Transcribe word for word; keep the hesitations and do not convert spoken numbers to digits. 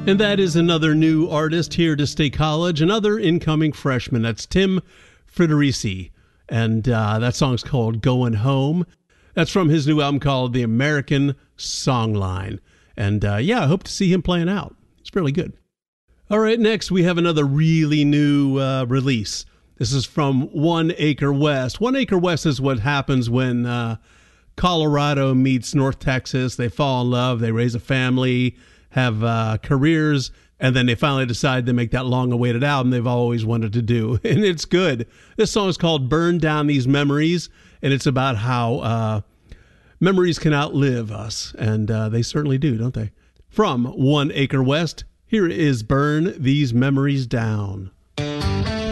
And that is another new artist here to State College, another incoming freshman. That's Tim Frederici. And uh, that song's called Going Home. That's from his new album called The American Songline. And uh, yeah, I hope to see him playing out. It's really good. All right, next we have another really new uh, release. This is from One Acre West. One Acre West is what happens when uh, Colorado meets North Texas. They fall in love, they raise a family, have uh, careers, and then they finally decide to make that long-awaited album they've always wanted to do. And it's good. This song is called Burn Down These Memories, and it's about how uh, memories can outlive us. And uh, they certainly do, don't they? From One Acre West, here is Burn These Memories Down.